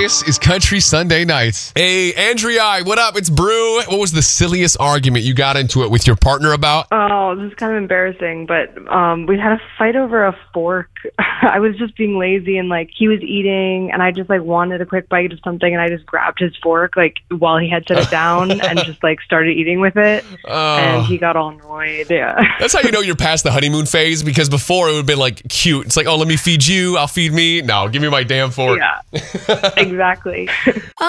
This is Country Sunday Nights. Hey, Andrea, what up? It's Brew. What was the silliest argument you got into it with your partner about? Oh, this is kind of embarrassing, but we had a fight over a fork. I was just being lazy and he was eating and I just wanted a quick bite of something and I just grabbed his fork while he had set it down and just started eating with it. And he got all annoyed. Yeah. That's how you know you're past the honeymoon phase, because before it would have been cute. It's oh, let me feed you, I'll feed me. No, give me my damn fork. Yeah, exactly.